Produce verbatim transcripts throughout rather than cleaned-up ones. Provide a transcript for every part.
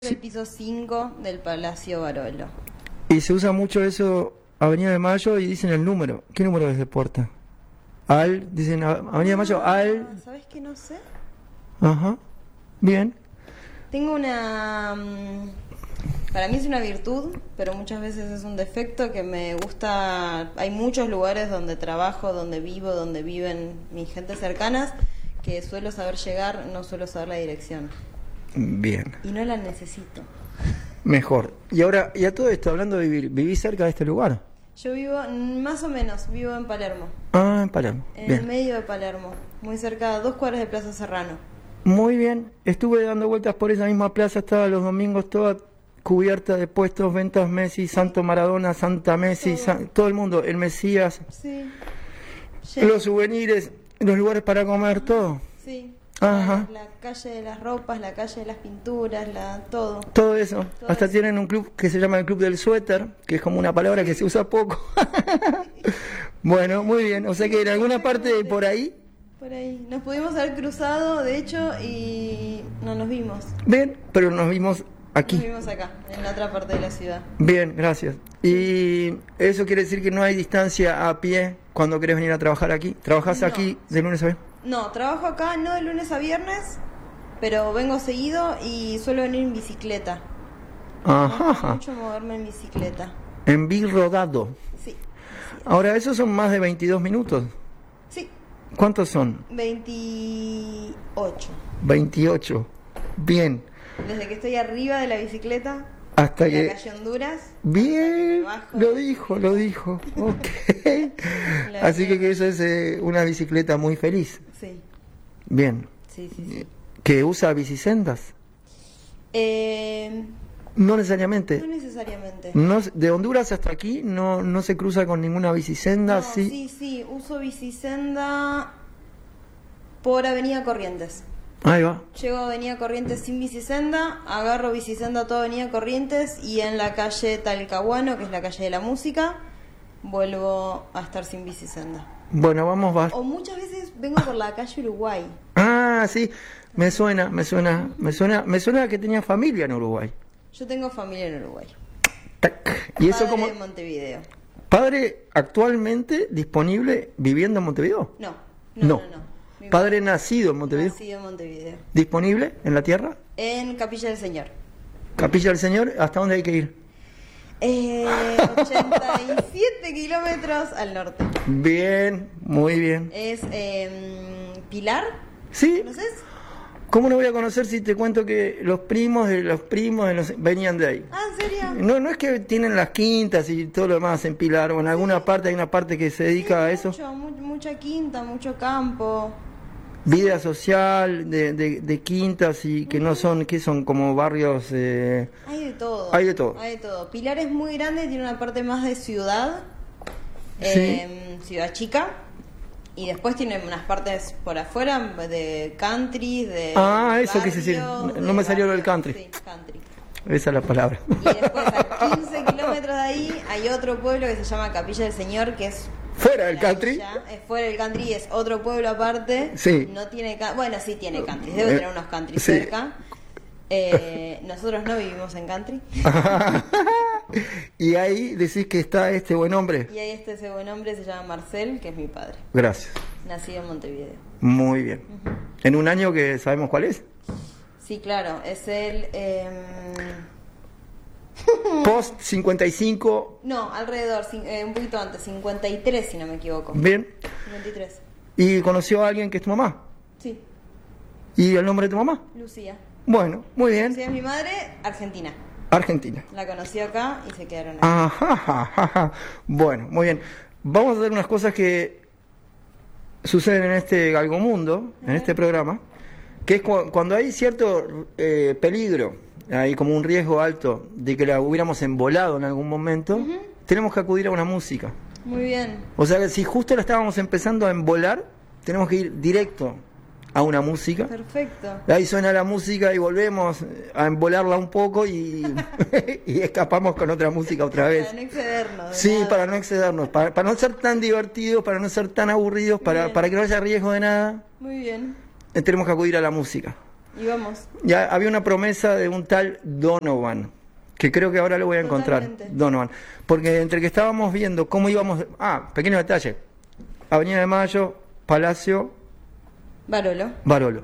El piso cinco del Palacio Barolo. Y se usa mucho eso, Avenida de Mayo, y dicen el número. ¿Qué número es de puerta? Al, dicen Avenida de Mayo, Ah, al... ¿Sabes qué? No sé. Ajá, bien. Tengo una... Para mí es una virtud, pero muchas veces es un defecto que me gusta... Hay muchos lugares donde trabajo, donde vivo, donde viven mis gentes cercanas, que suelo saber llegar, no suelo saber la dirección. Bien. Y no la necesito. Mejor. Y ahora, y a todo esto, hablando de vivir, ¿vivís cerca de este lugar? Yo vivo, más o menos, vivo en Palermo. Ah, en Palermo. En Bien. el medio de Palermo, muy cerca, a dos cuadras de Plaza Serrano. Muy bien. Estuve dando vueltas por esa misma plaza, estaba los domingos toda cubierta de puestos, ventas Messi, Santo Maradona, Santa Messi, Todo. San- todo el mundo, el Mesías, Sí. los souvenirs, los lugares para comer, todo. Sí. Ajá. La, la calle de las ropas, la calle de las pinturas, la todo. Todo eso. Todo Hasta eso. tienen un club que se llama el Club del Suéter, que es como una palabra que se usa poco. Bueno, muy bien. O sea que en alguna parte de por ahí, Por ahí. Nos pudimos haber cruzado, de hecho, y no nos vimos. bien, pero nos vimos aquí. Nos vimos acá, en la otra parte de la ciudad. Bien, gracias. Y eso quiere decir que no hay distancia a pie cuando querés venir a trabajar aquí. ¿Trabajás No. aquí de lunes a viernes? No, trabajo acá no de lunes a viernes, pero vengo seguido y suelo venir en bicicleta. Me gusta Ajá. mucho moverme en bicicleta. En Virrodado. Sí. Ahora, esos son más de veintidós minutos. Sí. ¿Cuántos son? veintiocho. veintiocho. Bien. Desde que estoy arriba de la bicicleta, Hasta en que... la calle Honduras. Bien, Bajo. lo dijo, lo dijo. Ok. La Así que, verdad. que eso es eh, una bicicleta muy feliz. Sí, Bien. sí, sí, sí. ¿Que usa bicisendas? Eh, No no necesariamente. necesariamente. No, de Honduras hasta aquí no, no se cruza con ninguna bicisenda. No, sí. sí, sí, uso bicisenda por Avenida Corrientes. Ahí va. Llego a Avenida Corrientes sin bicisenda, agarro bicisenda toda Avenida Corrientes y en la calle Talcahuano, que es la calle de la música, vuelvo a estar sin bicisenda. Bueno, vamos, va. O muchas veces vengo por la calle Uruguay. Ah, sí. Me suena, me suena, me suena, me suena que tenía familia en Uruguay. Yo tengo familia en Uruguay. Tac. Y eso Padre como de Montevideo. padre actualmente disponible viviendo en Montevideo. No, no, no. no. Mi Padre nacido en Montevideo. nacido en Montevideo. ¿Disponible en la tierra? En Capilla del Señor. Capilla del Señor, ¿hasta dónde hay que ir? Eh, ochenta y siete kilómetros al norte. Bien, muy bien. Es eh, Pilar. ¿Sí? ¿Conoces? ¿Cómo no voy a conocer si te cuento que los primos de los primos de los, venían de ahí? Ah, ¿en serio? No, no es que tienen las quintas y todo lo demás en Pilar, o en alguna parte hay una parte que se dedica Sí, a eso. mucho, mu- mucha quinta, mucho campo. Vida social de, de, de quintas y que no son, que son como barrios... Eh, Hay de todo. Hay de todo. Hay de todo. Pilar es muy grande, tiene una parte más de ciudad. Sí. eh, ciudad chica. Y después tiene unas partes por afuera de country, de. Ah, eso quise decir. barrios, No de me salió lo del barrios, country. Sí, country. Esa es la palabra. Y después a quince kilómetros de ahí hay otro pueblo que se llama Capilla del Señor, que es Fuera del la country. villa, es fuera del country, es otro pueblo aparte. Sí. No tiene ca- bueno, sí tiene country, debe Eh, tener unos country sí. cerca. Eh, nosotros no vivimos en country. Y ahí decís que está este buen hombre. Y ahí este ese buen hombre se llama Marcel, que es mi padre, Gracias. nacido en Montevideo. Muy bien. En un año que sabemos cuál es. Sí, claro, es él. Eh, Post cincuenta y cinco. no, alrededor, cin- eh, un poquito antes, cincuenta y tres si no me equivoco. Bien. cincuenta y tres. Y conoció a alguien que es tu mamá. Sí, ¿Y el nombre de tu mamá? Lucía. Bueno, muy Lucía bien. es mi madre, argentina. Argentina. La conocí acá y se quedaron ahí. Ajá, ajá, ajá. Bueno, muy bien. Vamos a hacer unas cosas que suceden en este galgomundo, en este programa, que es cu- cuando hay cierto eh, peligro, hay como un riesgo alto de que la hubiéramos embolado en algún momento, tenemos que acudir a una música. Muy bien. O sea que si justo la estábamos empezando a embolar, tenemos que ir directo a una música. Perfecto. Ahí suena la música y volvemos a embolarla un poco y, y escapamos con otra música otra vez. Para no excedernos. de Sí, nada. para no excedernos, para, para no ser tan divertidos, para no ser tan aburridos, para, Bien. para que no haya riesgo de nada, Muy bien. eh, tenemos que acudir a la música. Y vamos. Ya había una promesa de un tal Donovan, que creo que ahora lo voy a encontrar. Totalmente. Donovan. Porque entre que estábamos viendo cómo íbamos... Ah, pequeño detalle. Avenida de Mayo, Palacio, Barolo. Barolo.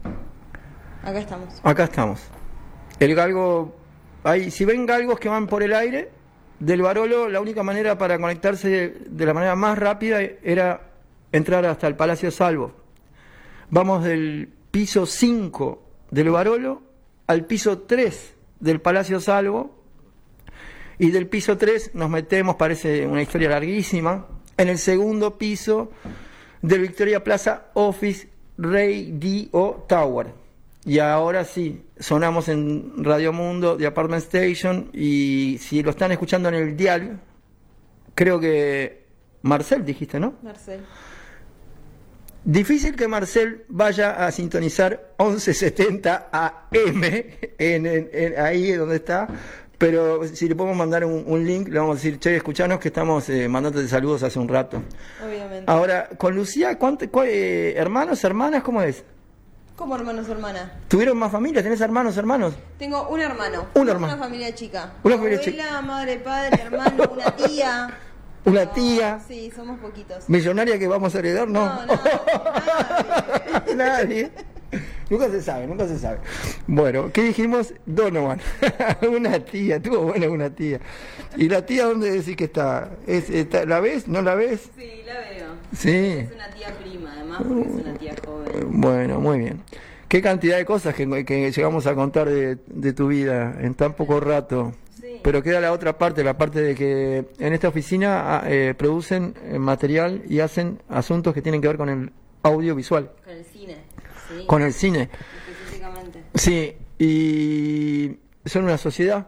Acá estamos. Acá estamos. El galgo... Hay, si ven galgos que van por el aire, del Barolo, la única manera para conectarse de, de la manera más rápida era entrar hasta el Palacio Salvo. Vamos del piso cinco del Barolo al piso tres del Palacio Salvo, y del piso tres nos metemos, parece una historia larguísima, en el segundo piso del Victoria Plaza Office Radio Tower. Y ahora sí, sonamos en Radio Mundo de Apartment Station, y si lo están escuchando en el dial, creo que Marcel dijiste, ¿no? Marcel. Difícil que Marcel vaya a sintonizar once setenta A M en, en, en ahí donde está, pero si le podemos mandar un, un link, le vamos a decir, che, escuchanos que estamos eh, mandándote saludos hace un rato. Obviamente. Ahora, con Lucía, ¿cuánto, cu eh, hermanos, hermanas, cómo es? ¿Cómo hermanos, hermana? ¿Tuvieron más familias? ¿Tenés hermanos, hermanos? Tengo un hermano. Un hermano. Una familia chica. Una familia Abuela, chica. madre, padre, hermano, una tía. Una No, tía. Sí, somos poquitos. ¿Millonaria que vamos a heredar? No. No, no, nadie. Nadie. Nunca se sabe, nunca se sabe. Bueno, ¿qué dijimos? Donovan. Una tía, tuvo buena una tía. ¿Y la tía dónde decís que está? ¿Es, está? ¿La ves? ¿No la ves? Sí, la veo. Sí. Es una tía prima, además, porque es una tía joven. Bueno, muy bien. Qué cantidad de cosas que, que llegamos a contar de, de tu vida en tan poco rato. Sí. Pero queda la otra parte, la parte de que en esta oficina eh, producen eh, material y hacen asuntos que tienen que ver con el audiovisual, Con el cine. Sí. con el cine. Específicamente. Sí, y son una sociedad.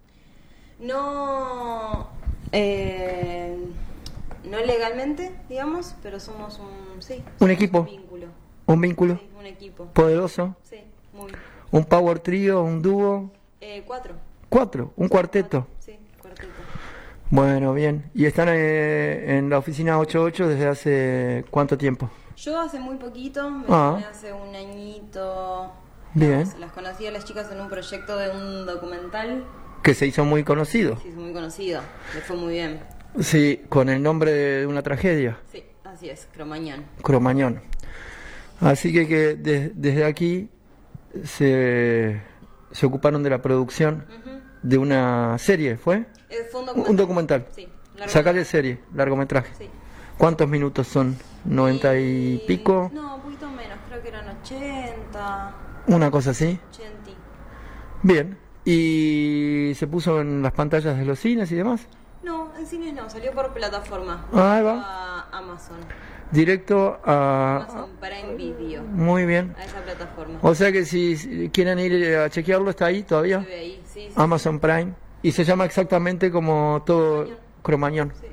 No. Eh, no legalmente, digamos, pero somos un. Sí. Un equipo. Un vínculo. Un vínculo Sí, un equipo. poderoso, Sí, muy. un power trío, un dúo, Eh, cuatro. cuatro, un cuarteto. Sí, cuarteto. Bueno, bien. ¿Y están eh, en la oficina ochenta y ocho desde hace cuánto tiempo? Yo hace muy poquito, me Ah. sumé hace un añito. Bien. Las, las conocí a las chicas en un proyecto de un documental. Que se hizo muy conocido. Sí, es muy conocido. Le fue muy bien. Sí, con el nombre de una tragedia, Sí, así es, Cromañón. Cromañón. Así que, que de- desde aquí se, se ocuparon de la producción Ujú. de una serie, ¿fue? Eh, fue un Un documental. un documental. Sí, largometraje. Sacarle serie, largometraje. Sí. ¿Cuántos minutos son? ¿noventa y pico? No, un poquito menos, creo que eran ochenta, Una cosa así. ochenta. Bien. ¿Y se puso en las pantallas de los cines y demás? No, en cines no, salió por plataforma. Ah, ahí va. A Amazon. Directo a... Amazon Prime Video. Muy bien. A esa plataforma. O sea que si si quieren ir a chequearlo, está ahí Se todavía. ve ahí, sí, sí. Amazon Prime. Y se llama exactamente como todo Cromañón. Sí,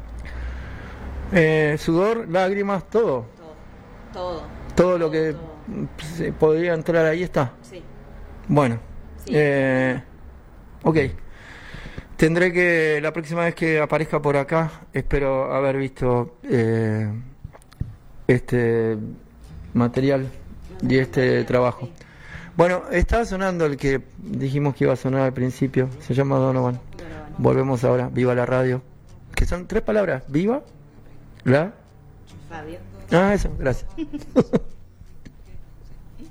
Eh, sudor, lágrimas, todo. todo. Todo. Todo lo que todo. se podría entrar ahí está. Sí. Bueno. Sí. Eh, ok. Tendré que, la próxima vez que aparezca por acá, espero haber visto eh, este material y este trabajo. Sí. Bueno, está sonando el que dijimos que iba a sonar al principio. Se llama Donovan. Donovan. Volvemos ahora. Viva la radio. Que son tres palabras. Viva la... Radio. Ah, eso. Gracias.